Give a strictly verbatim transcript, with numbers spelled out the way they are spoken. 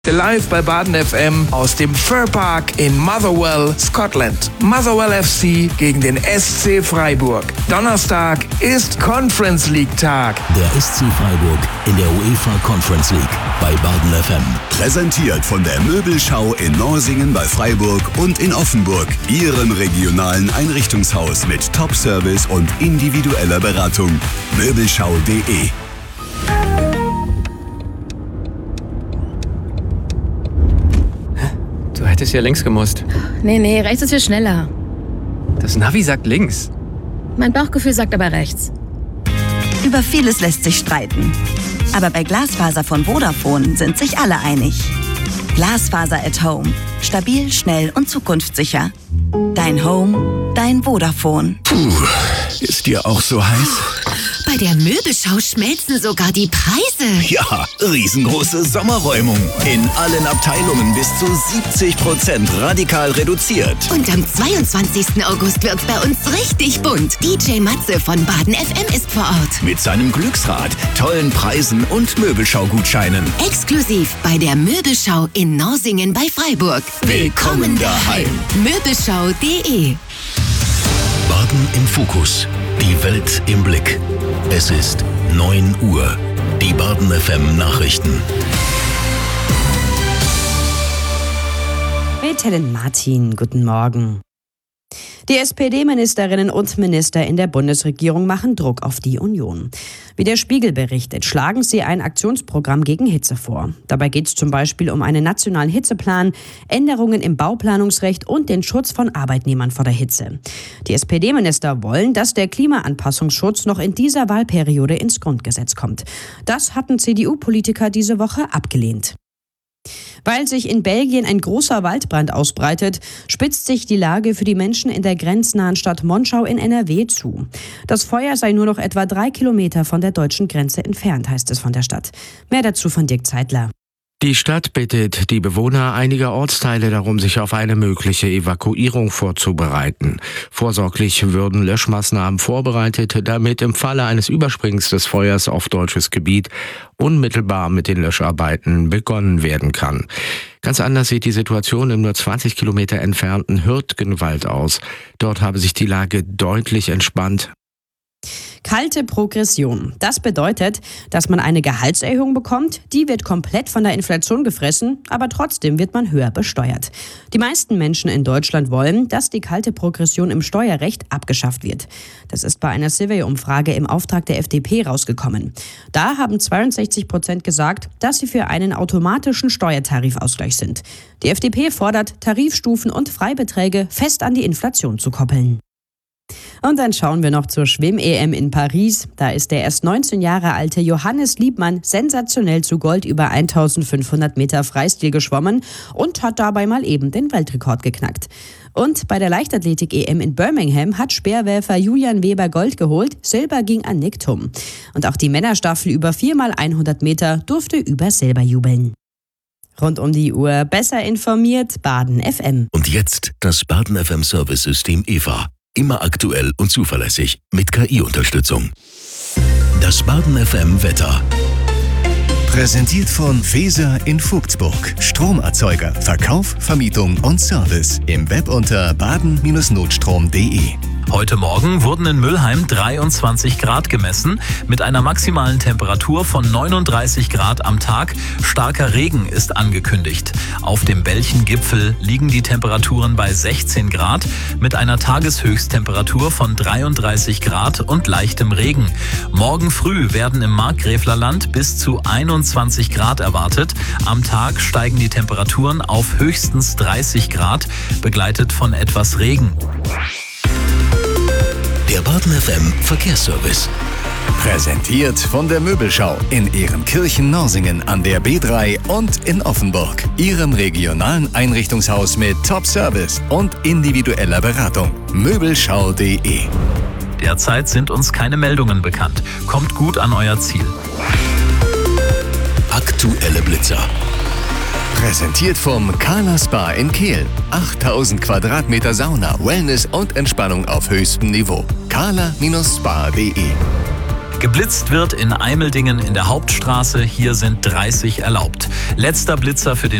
Live bei Baden F M aus dem Fir Park in Motherwell, Scotland. Motherwell F C gegen den S C Freiburg. Donnerstag ist Conference League Tag. Der S C Freiburg in der UEFA Conference League bei Baden F M. Präsentiert von der Möbelschau in Norsingen bei Freiburg und in Offenburg. Ihrem regionalen Einrichtungshaus mit Top-Service und individueller Beratung. Möbelschau punkt de. Du hättest ja links gemusst. Nee, nee, rechts ist viel schneller. Das Navi sagt links. Mein Bauchgefühl sagt aber rechts. Über vieles lässt sich streiten. Aber bei Glasfaser von Vodafone sind sich alle einig. Glasfaser at Home. Stabil, schnell und zukunftssicher. Dein Home, dein Vodafone. Puh, ist dir auch so heiß? Bei der Möbelschau schmelzen sogar die Preise. Ja, riesengroße Sommerräumung. In allen Abteilungen bis zu siebzig Prozent radikal reduziert. Und am zweiundzwanzigsten August wird's bei uns richtig bunt. D J Matze von Baden F M ist vor Ort. Mit seinem Glücksrad, tollen Preisen und Möbelschau-Gutscheinen. Exklusiv bei der Möbelschau in Norsingen bei Freiburg. Willkommen daheim. Möbelschau punkt de. Baden im Fokus. Die Welt im Blick. Es ist neun Uhr. Die Baden F M Nachrichten. Mit Helen Martin, guten Morgen. Die S P D-Ministerinnen und Minister in der Bundesregierung machen Druck auf die Union. Wie der Spiegel berichtet, schlagen sie ein Aktionsprogramm gegen Hitze vor. Dabei geht es zum Beispiel um einen nationalen Hitzeplan, Änderungen im Bauplanungsrecht und den Schutz von Arbeitnehmern vor der Hitze. Die S P D-Minister wollen, dass der Klimaanpassungsschutz noch in dieser Wahlperiode ins Grundgesetz kommt. Das hatten C D U-Politiker diese Woche abgelehnt. Weil sich in Belgien ein großer Waldbrand ausbreitet, spitzt sich die Lage für die Menschen in der grenznahen Stadt Monschau in N R W zu. Das Feuer sei nur noch etwa drei Kilometer von der deutschen Grenze entfernt, heißt es von der Stadt. Mehr dazu von Dirk Zeitler. Die Stadt bittet die Bewohner einiger Ortsteile darum, sich auf eine mögliche Evakuierung vorzubereiten. Vorsorglich würden Löschmaßnahmen vorbereitet, damit im Falle eines Übersprings des Feuers auf deutsches Gebiet unmittelbar mit den Löscharbeiten begonnen werden kann. Ganz anders sieht die Situation im nur zwanzig Kilometer entfernten Hürtgenwald aus. Dort habe sich die Lage deutlich entspannt. Kalte Progression. Das bedeutet, dass man eine Gehaltserhöhung bekommt, die wird komplett von der Inflation gefressen, aber trotzdem wird man höher besteuert. Die meisten Menschen in Deutschland wollen, dass die kalte Progression im Steuerrecht abgeschafft wird. Das ist bei einer Survey-Umfrage im Auftrag der F D P rausgekommen. Da haben zweiundsechzig Prozent gesagt, dass sie für einen automatischen Steuertarifausgleich sind. Die F D P fordert, Tarifstufen und Freibeträge fest an die Inflation zu koppeln. Und dann schauen wir noch zur Schwimm-E M in Paris. Da ist der erst neunzehn Jahre alte Johannes Liebmann sensationell zu Gold über eintausendfünfhundert Meter Freistil geschwommen und hat dabei mal eben den Weltrekord geknackt. Und bei der Leichtathletik-E M in Birmingham hat Speerwerfer Julian Weber Gold geholt, Silber ging an Nick Thum. Und auch die Männerstaffel über vier mal hundert Meter durfte über Silber jubeln. Rund um die Uhr besser informiert, Baden F M. Und jetzt das Baden F M Service-System E V A. Immer aktuell und zuverlässig mit K I-Unterstützung. Das Baden F M Wetter. Präsentiert von Weser in Vogtsburg. Stromerzeuger, Verkauf, Vermietung und Service. Im Web unter baden Notstrom punkt de. Heute Morgen wurden in Mülheim dreiundzwanzig Grad gemessen, mit einer maximalen Temperatur von neununddreißig Grad am Tag. Starker Regen ist angekündigt. Auf dem Belchen-Gipfel liegen die Temperaturen bei sechzehn Grad, mit einer Tageshöchsttemperatur von dreiunddreißig Grad und leichtem Regen. Morgen früh werden im Markgräflerland bis zu einundzwanzig Grad erwartet. Am Tag steigen die Temperaturen auf höchstens dreißig Grad, begleitet von etwas Regen. Der Baden F M Verkehrsservice. Präsentiert von der Möbelschau in Ehrenkirchen-Norsingen an der B drei und in Offenburg. Ihrem regionalen Einrichtungshaus mit Top-Service und individueller Beratung. Möbelschau punkt de. Derzeit sind uns keine Meldungen bekannt. Kommt gut an euer Ziel. Aktuelle Blitzer. Präsentiert vom Kala Spa in Kehl. achttausend Quadratmeter Sauna, Wellness und Entspannung auf höchstem Niveau. kala Bindestrich spa punkt de. Geblitzt wird in Eimeldingen in der Hauptstraße. Hier sind dreißig erlaubt. Letzter Blitzer für den